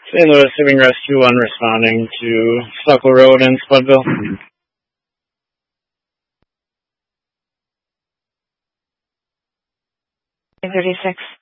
St. Louis Saving Rescue 1 responding to Stucco Road in Spudville. 36.